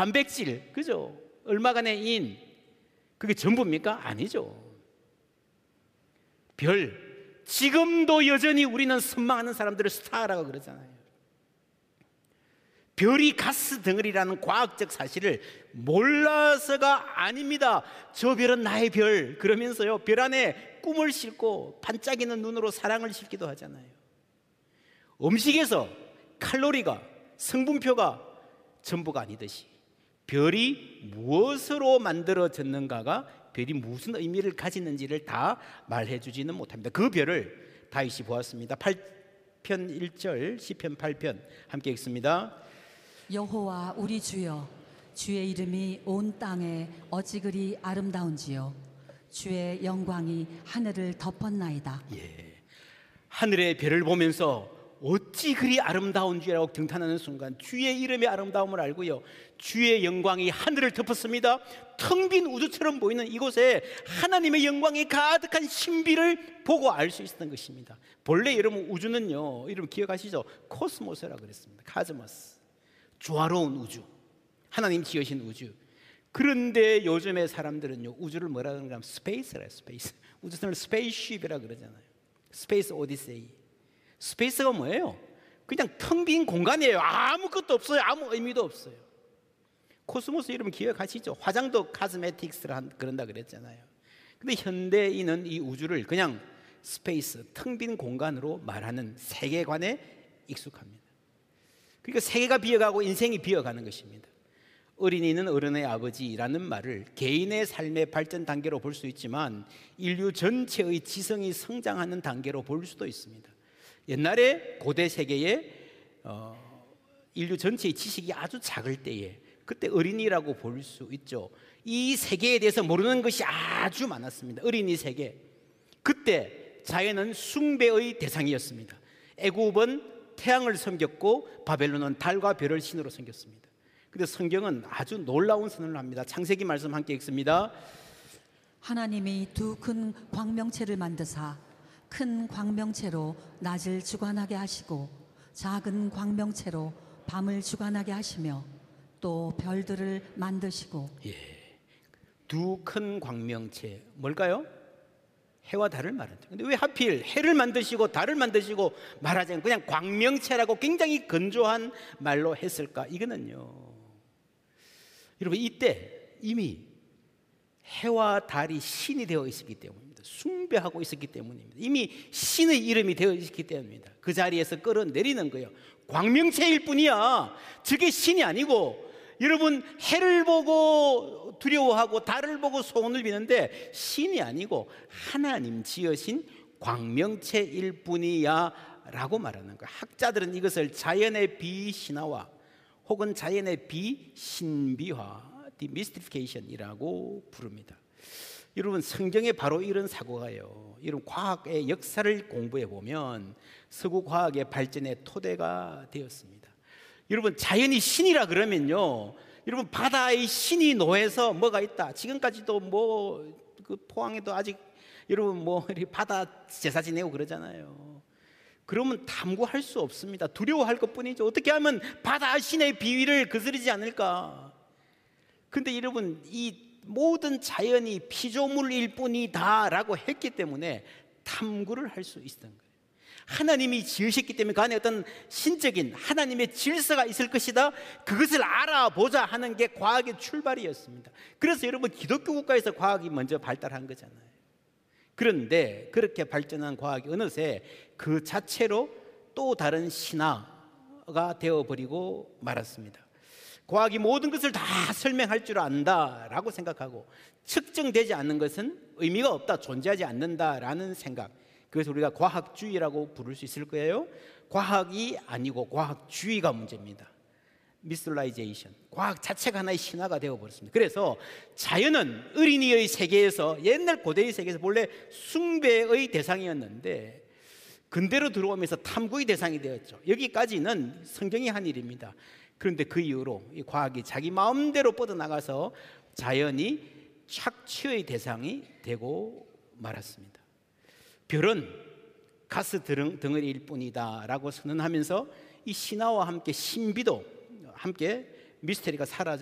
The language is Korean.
단백질, 그죠? 얼마간의 인, 그게 전부입니까? 아니죠. 별, 지금도 여전히 우리는 선망하는 사람들을 스타라고 그러잖아요. 별이 가스 덩어리라는 과학적 사실을 몰라서가 아닙니다. 저 별은 나의 별, 그러면서요, 별 안에 꿈을 싣고 반짝이는 눈으로 사랑을 싣기도 하잖아요. 음식에서 칼로리가, 성분표가 전부가 아니듯이 별이 무엇으로 만들어졌는가가, 별이 무슨 의미를 가지는지를 다 말해주지는 못합니다. 그 별을 다윗이 보았습니다. 8편 1절 시편 8편 함께 읽습니다. 여호와 우리 주여, 주의 이름이 온 땅에 어찌 그리 아름다운지요. 주의 영광이 하늘을 덮었나이다. 하늘의 별을 보면서 어찌 그리 아름다운지라고 경탄하는 순간 주의 이름의 아름다움을 알고요, 주의 영광이 하늘을 덮었습니다. 텅 빈 우주처럼 보이는 이곳에 하나님의 영광이 가득한 신비를 보고 알 수 있었던 것입니다. 본래 여러분 우주는요, 이름 기억하시죠? 코스모스라고 그랬습니다. 카즈모스, 조화로운 우주, 하나님 지으신 우주. 그런데 요즘의 사람들은요, 우주를 뭐라 그러는가 하면 스페이스라, 스페이스. 우주선을 스페이스쉽이라고 그러잖아요. 스페이스 오디세이. 스페이스가 뭐예요? 그냥 텅 빈 공간이에요. 아무것도 없어요. 아무 의미도 없어요. 코스모스 이름 기억하시죠? 화장도 카스메틱스라 그런다 그랬잖아요. 근데 현대인은 이 우주를 그냥 스페이스, 텅 빈 공간으로 말하는 세계관에 익숙합니다. 그러니까 세계가 비어가고 인생이 비어가는 것입니다. 어린이는 어른의 아버지라는 말을 개인의 삶의 발전 단계로 볼 수 있지만 인류 전체의 지성이 성장하는 단계로 볼 수도 있습니다. 옛날에 고대 세계에 인류 전체의 지식이 아주 작을 때에, 그때 어린이라고 볼 수 있죠. 이 세계에 대해서 모르는 것이 아주 많았습니다. 어린이 세계. 그때 자연은 숭배의 대상이었습니다. 애굽은 태양을 섬겼고 바벨론은 달과 별을 신으로 섬겼습니다. 그런데 성경은 아주 놀라운 선언을 합니다. 창세기 말씀 함께 읽습니다. 하나님이 두 큰 광명체를 만드사 큰 광명체로 낮을 주관하게 하시고 작은 광명체로 밤을 주관하게 하시며 또 별들을 만드시고. 두 큰 광명체, 뭘까요? 해와 달을 말한다. 근데 왜 하필 해를 만드시고 달을 만드시고 말하지 않고 그냥 광명체라고 굉장히 건조한 말로 했을까? 이거는요, 여러분, 이때 이미 해와 달이 신이 되어 있었기 때문입니다. 숭배하고 있었기 때문입니다. 이미 신의 이름이 되어 있었기 때문입니다. 그 자리에서 끌어내리는 거예요. 광명체일 뿐이야. 저게 신이 아니고, 여러분, 해를 보고 두려워하고 달을 보고 소원을 비는데 신이 아니고 하나님 지으신 광명체일 뿐이야 라고 말하는 거예요. 학자들은 이것을 자연의 비신화와 혹은 자연의 비신비화, 디미스티피케이션이라고 부릅니다. 여러분, 성경에 바로 이런 사고가요, 여러분, 과학의 역사를 공부해 보면 서구 과학의 발전의 토대가 되었습니다. 여러분, 자연이 신이라 그러면요, 여러분, 바다의 신이 노해서 뭐가 있다. 지금까지도 그 포항에도 아직 여러분 바다 제사 지내고 그러잖아요. 그러면 탐구할 수 없습니다. 두려워할 것뿐이죠. 어떻게 하면 바다 신의 비위를 거스르지 않을까? 근데 여러분, 이 모든 자연이 피조물일 뿐이다라고 했기 때문에 탐구를 할 수 있었던 거예요. 하나님이 지으셨기 때문에 그 안에 어떤 신적인 하나님의 질서가 있을 것이다, 그것을 알아보자 하는 게 과학의 출발이었습니다. 그래서 여러분, 기독교 국가에서 과학이 먼저 발달한 거잖아요. 그런데 그렇게 발전한 과학이 어느새 그 자체로 또 다른 신화가 되어버리고 말았습니다. 과학이 모든 것을 다 설명할 줄 안다라고 생각하고 측정되지 않는 것은 의미가 없다, 존재하지 않는다라는 생각, 그래서 우리가 과학주의라고 부를 수 있을 거예요. 과학이 아니고 과학주의가 문제입니다. 미스라이제이션, 과학 자체가 하나의 신화가 되어버렸습니다. 그래서 자연은 어린이의 세계에서, 옛날 고대의 세계에서 본래 숭배의 대상이었는데 근대로 들어오면서 탐구의 대상이 되었죠. 여기까지는 성경이 한 일입니다. 그런데 그 이후로 이 과학이 자기 마음대로 뻗어나가서 자연이 착취의 대상이 되고 말았습니다. 별은 가스 덩어리일 뿐이다 라고 선언하면서 이 신화와 함께 신비도 함께 미스테리가 사라져